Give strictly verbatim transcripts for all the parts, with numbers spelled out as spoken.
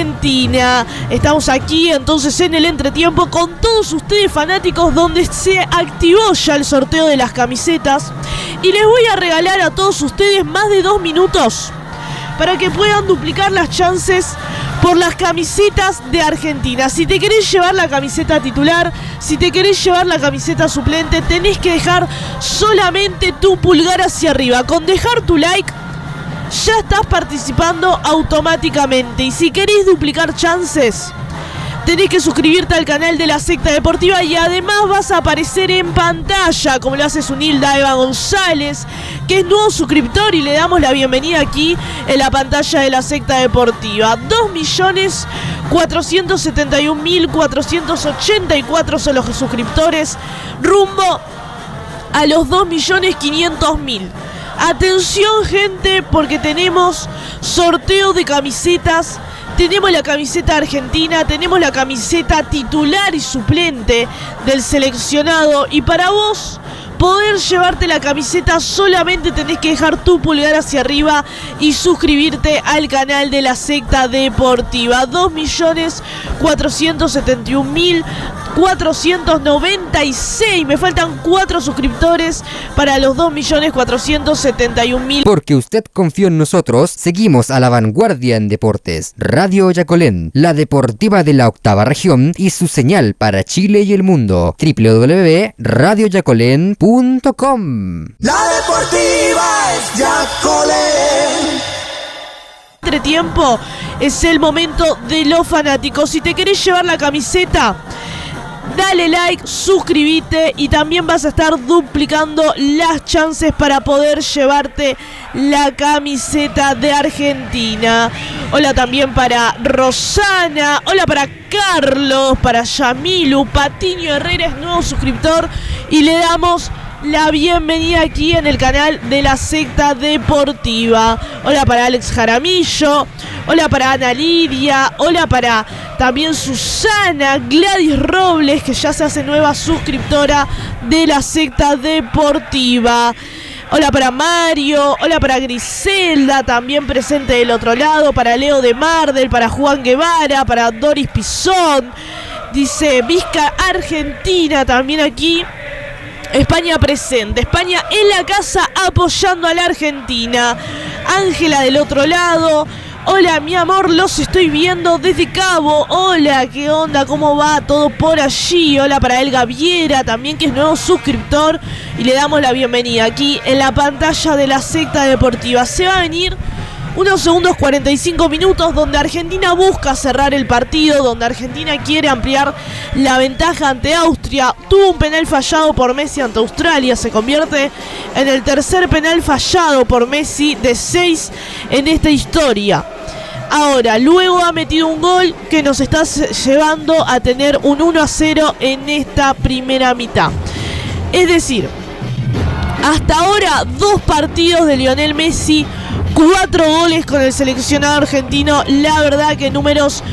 Argentina. Estamos aquí entonces en el entretiempo con todos ustedes fanáticos, donde se activó ya el sorteo de las camisetas y les voy a regalar a todos ustedes más de dos minutos para que puedan duplicar las chances por las camisetas de Argentina. Si te querés llevar la camiseta titular, si te querés llevar la camiseta suplente, tenés que dejar solamente tu pulgar hacia arriba. Con dejar tu like ya estás participando automáticamente. Y si querés duplicar chances, tenés que suscribirte al canal de la Secta Deportiva y además vas a aparecer en pantalla, como lo hace Sunilda Eva González, que es nuevo suscriptor, y le damos la bienvenida aquí en la pantalla de la Secta Deportiva. dos millones cuatrocientos setenta y un mil cuatrocientos ochenta y cuatro son los suscriptores, rumbo a los dos millones quinientos mil. Atención, gente, porque tenemos sorteo de camisetas. Tenemos la camiseta argentina, tenemos la camiseta titular y suplente del seleccionado. Y para vos poder llevarte la camiseta solamente tenés que dejar tu pulgar hacia arriba y suscribirte al canal de la Secta Deportiva. dos millones cuatrocientos setenta y un mil cuatrocientos noventa y seis. Me faltan cuatro suscriptores para los dos millones cuatrocientos setenta y un mil. Porque usted confió en nosotros, seguimos a la vanguardia en deportes. Radio Yacolén, la deportiva de la octava región y su señal para Chile y el mundo. doble u doble u doble u punto radio yacolén punto com. La deportiva es Yacolén. Entretiempo es el momento de los fanáticos. Si te querés llevar la camiseta, dale like, suscríbete y también vas a estar duplicando las chances para poder llevarte la camiseta de Argentina. Hola también para Rosana, hola para Carlos, para Yamilu, Patiño Herrera es nuevo suscriptor y le damos la bienvenida aquí en el canal de la Secta Deportiva. Hola para Alex Jaramillo, hola para Ana Lidia, hola para también Susana, Gladys Robles, que ya se hace nueva suscriptora de la Secta Deportiva. Hola para Mario, hola para Griselda, también presente del otro lado, para Leo de Mardel, para Juan Guevara, para Doris Pizón. Dice Vizca Argentina también aquí. España presente, España en la casa apoyando a la Argentina. Ángela del otro lado. Hola mi amor, los estoy viendo desde Cabo. Hola, ¿qué onda? ¿Cómo va todo por allí? Hola para Elga Viera, también que es nuevo suscriptor. Y le damos la bienvenida aquí en la pantalla de la Secta Deportiva. Se va a venir unos segundos cuarenta y cinco minutos donde Argentina busca cerrar el partido, donde Argentina quiere ampliar la ventaja ante Austria. Tuvo un penal fallado por Messi ante Australia, se convierte en el tercer penal fallado por Messi de seis en esta historia. Ahora, luego ha metido un gol que nos está llevando a tener un uno a cero en esta primera mitad. Es decir, hasta ahora dos partidos de Lionel Messi, cuatro goles con el seleccionado argentino. La verdad que números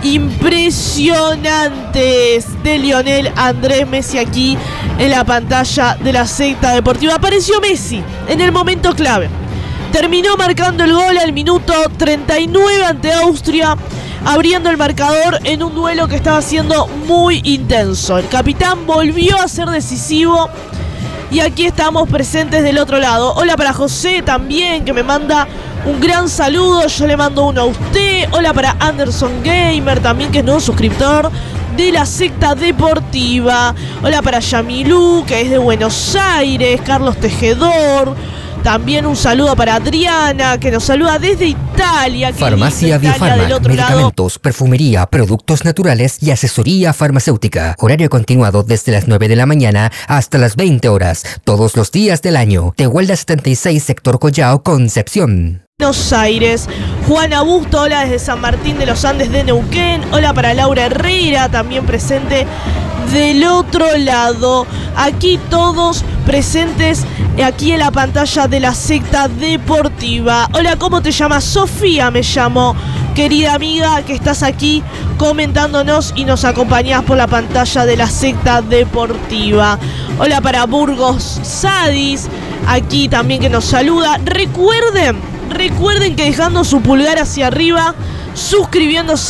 impresionantes de Lionel Andrés Messi aquí en la pantalla de la Secta Deportiva. Apareció Messi en el momento clave. Terminó marcando el gol al minuto treinta y nueve ante Austria, abriendo el marcador en un duelo que estaba siendo muy intenso. El capitán volvió a ser decisivo. Y aquí estamos presentes del otro lado. Hola para José también, que me manda un gran saludo. Yo le mando uno a usted. Hola para Anderson Gamer también, que es nuevo suscriptor de la Secta Deportiva. Hola para Yamilú, que es de Buenos Aires. Carlos Tejedor. También un saludo para Adriana, que nos saluda desde Italia. Farmacia Biofarma, medicamentos, lado. Perfumería, productos naturales y asesoría farmacéutica. Horario continuado desde las nueve de la mañana hasta las veinte horas, todos los días del año. Tehuelda setenta y seis, sector Collao, Concepción. Buenos Aires. Juana Busto, hola desde San Martín de los Andes de Neuquén. Hola para Laura Herrera, también presente del otro lado. Aquí todos presentes, aquí en la pantalla de la Secta Deportiva. Hola, ¿cómo te llamas? Sofía me llamo, querida amiga, que estás aquí comentándonos y nos acompañás por la pantalla de la Secta Deportiva. Hola para Burgos Sadis, aquí también que nos saluda. Recuerden, recuerden que dejando su pulgar hacia arriba, suscribiéndose